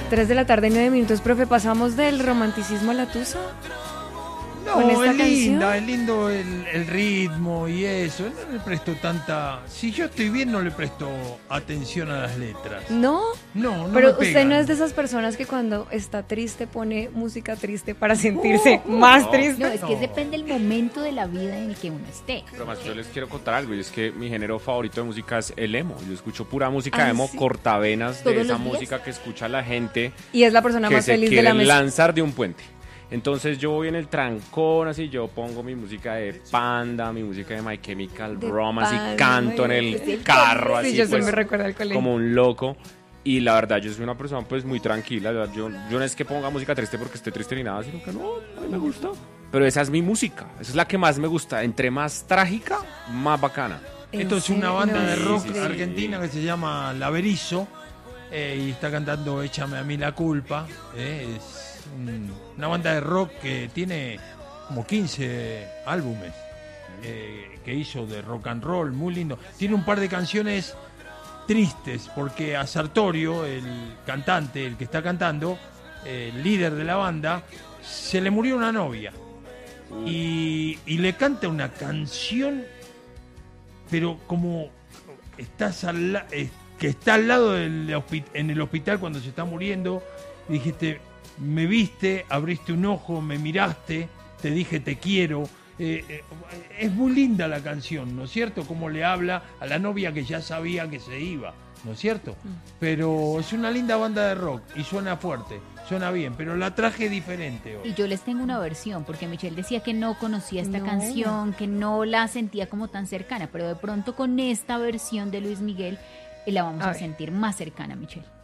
3 de la tarde, 9 minutos, profe, pasamos del romanticismo a la tusa. No, es lindo el ritmo y eso. No le presto tanta... Si yo estoy bien, no le presto atención a las letras. ¿No? No Pero me pegan. usted no es de esas personas que cuando está triste pone música triste para sentirse más triste. No, es que depende del momento de la vida en el que uno esté. Pero más yo les quiero contar algo, y es que mi género favorito de música es el emo. Yo escucho pura música emo, ¿sí? cortavenas de ¿Todos esa los días? música que escucha la gente Y es la persona que más se feliz de quiere la mesa. lanzar de un puente. Entonces yo voy en el trancón, así yo pongo mi música de Panda, mi música de My Chemical De Romance Panda, y canto en el sí, carro sí, así, yo sí pues, me recuerdo al colegio. como un loco. Y la verdad, yo soy una persona pues muy tranquila, la verdad, yo no es que ponga música triste porque esté triste ni nada, sino que no, a mí me gusta. Pero esa es mi música, esa es la que más me gusta, entre más trágica, más bacana. Esto es una banda de rock sí, sí. argentina que se llama La Berizo y está cantando Échame a mí la culpa. Es una banda de rock que tiene como 15 álbumes que hizo de rock and roll, muy lindo. Tiene un par de canciones tristes porque a Sartorio, el cantante, el que está cantando, el líder de la banda, se le murió una novia y le canta una canción, pero como que está al lado en el hospital cuando se está muriendo, y dijiste, me viste, abriste un ojo, me miraste, te dije te quiero. Es muy linda la canción, ¿no es cierto? Como le habla a la novia que ya sabía que se iba, ¿no es cierto? Pero es una linda banda de rock y suena fuerte, suena bien, pero la traje diferente hoy. Y yo les tengo una versión, porque Michelle decía que no conocía esta No. canción, que no la sentía como tan cercana, pero de pronto con esta versión de Luis Miguel la vamos a ver. sentir más cercana, Michelle.